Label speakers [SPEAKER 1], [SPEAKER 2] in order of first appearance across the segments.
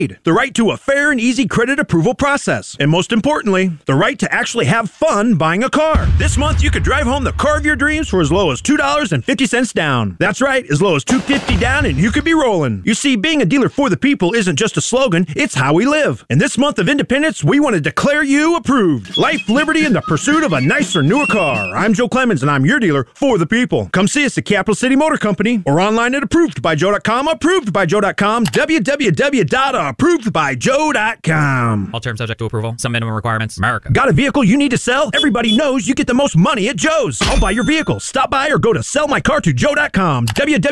[SPEAKER 1] The right to a fair and easy credit approval process. And most importantly, the right to actually have fun buying a car. This month, you could drive home the car of your dreams for as low as $2.50 down. That's right, as low as $2.50 down and you could be rolling. You see, being a dealer for the people isn't just a slogan, it's how we live. And this month of independence, we want to declare you approved. Life, liberty, and the pursuit of a nicer, newer car. I'm Joe Clemens, and I'm your dealer for the people. Come see us at Capital City Motor Company or online at approvedbyjoe.com, approvedbyjoe.com, www.approvedbyjoe.com.
[SPEAKER 2] All terms subject to approval. Some minimum requirements. America.
[SPEAKER 1] Got a vehicle you need to sell? Everybody knows you get the most money at Joe's. I'll buy your vehicle. Stop by or go to sellmycar2joe.com,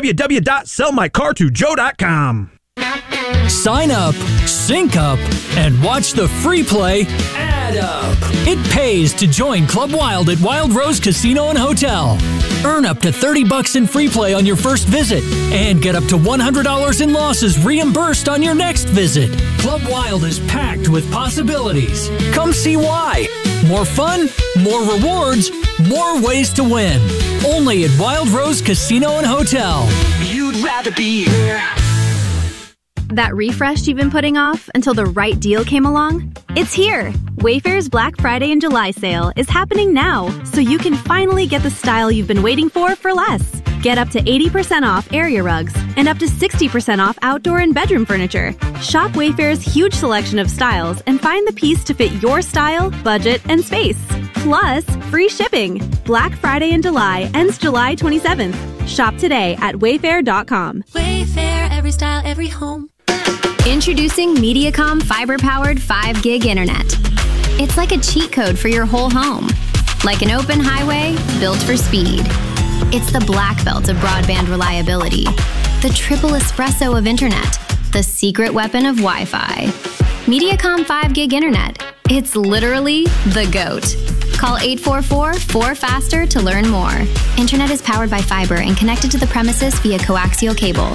[SPEAKER 1] www.sellmycar2joe.com.
[SPEAKER 3] Sign up, sync up, and watch the free play add up. It pays to join Club Wild at Wild Rose Casino and Hotel. Earn up to $30 in free play on your first visit and get up to $100 in losses reimbursed on your next visit. Club Wild is packed with possibilities. Come see why. More fun, more rewards, more ways to win. Only at Wild Rose Casino and Hotel.
[SPEAKER 4] You'd rather be here.
[SPEAKER 5] That refresh you've been putting off until the right deal came along? It's here! Wayfair's Black Friday and July sale is happening now, so you can finally get the style you've been waiting for less. Get up to 80% off area rugs and up to 60% off outdoor and bedroom furniture. Shop Wayfair's huge selection of styles and find the piece to fit your style, budget, and space. Plus, free shipping. Black Friday in July ends July 27th. Shop today at wayfair.com.
[SPEAKER 6] Wayfair, every style, every home.
[SPEAKER 7] Introducing Mediacom fiber-powered 5-gig internet. It's like a cheat code for your whole home. Like an open highway built for speed. It's the black belt of broadband reliability. The triple espresso of internet. The secret weapon of Wi-Fi. Mediacom 5-gig internet. It's literally the GOAT. Call 844-4FASTER to learn more. Internet is powered by fiber and connected to the premises via coaxial cable.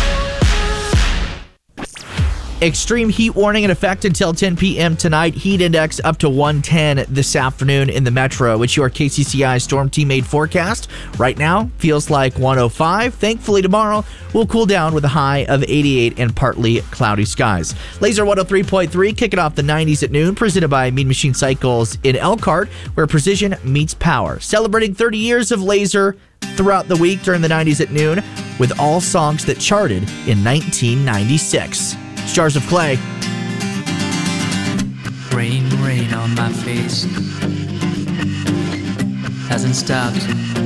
[SPEAKER 8] Extreme heat warning in effect until 10 p.m. tonight. Heat index up to 110 this afternoon in the metro. It's your KCCI Storm Team made forecast. Right now, feels like 105. Thankfully, tomorrow will cool down with a high of 88 and partly cloudy skies. Laser 103.3, kicking off the 90s at noon, presented by Mean Machine Cycles in Elkhart, where precision meets power. Celebrating 30 years of Laser throughout the week during the 90s at noon, with all songs that charted in 1996. Jars of Clay.
[SPEAKER 9] Rain, rain on my face hasn't stopped.